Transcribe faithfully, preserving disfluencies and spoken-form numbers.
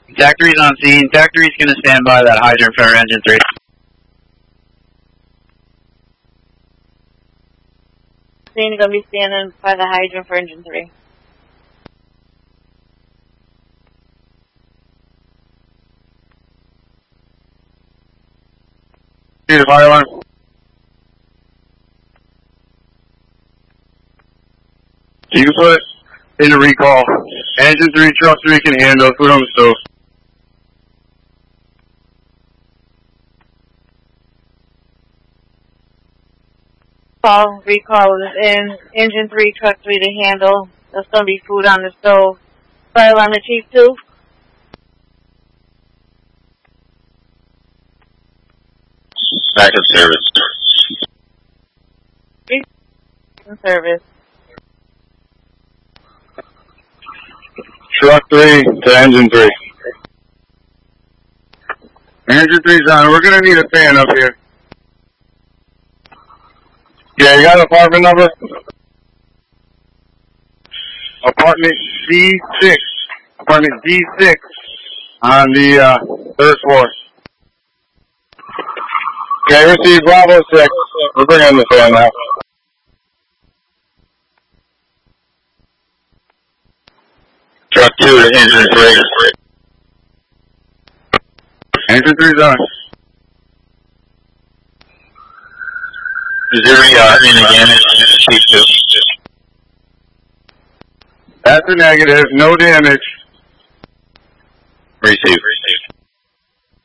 Tac three's on scene. Tac three's going to stand by that hydrant for engine three. Scene going to be standing by the hydrant for engine three. See the fire alarm? You can put it in a recall. Engine three, truck three can handle it. Put it on the stove. Call, recall is in engine three, truck three to handle. There's going to be food on the stove. Fire alarm to chief two. Back in service. In service. Truck three to engine three. Engine three's on. We're gonna need a fan up here. Yeah, you got an apartment number? Apartment D six. Apartment D six on the uh, third floor. Okay, receive Bravo six. We're bringing in the fan now. Truck two to engine three. Engine three's on. Is there any, uh, any damage to chief two? That's a negative. No damage. Receive.